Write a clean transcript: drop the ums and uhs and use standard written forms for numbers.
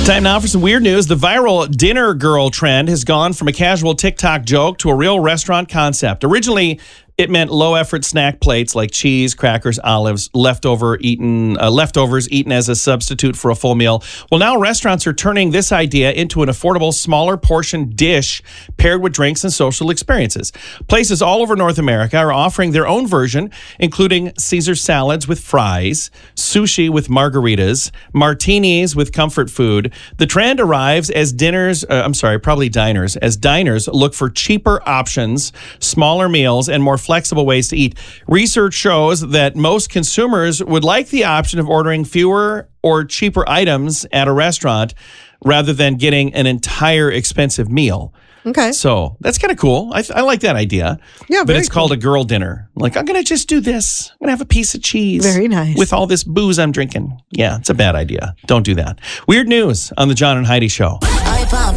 Time now for some weird news. The viral dinner girl trend has gone from a casual TikTok joke to a real restaurant concept. Originally, it meant low-effort snack plates like cheese, crackers, olives, leftovers eaten as a substitute for a full meal. Well, now restaurants are turning this idea into an affordable, smaller portion dish paired with drinks and social experiences. Places all over North America are offering their own version, including Caesar salads with fries, sushi with margaritas, martinis with comfort food. The trend arrives as diners look for cheaper options, smaller meals, and more flexible ways to eat. Research shows that most consumers would like the option of ordering fewer or cheaper items at a restaurant rather than getting an entire expensive meal. Okay. So that's kind of cool. I like that idea. Yeah, but it's called a girl dinner. Like, I'm going to just do this. I'm going to have a piece of cheese. Very nice. With all this booze I'm drinking. Yeah, it's a bad idea. Don't do that. Weird news on the John and Heidi Show.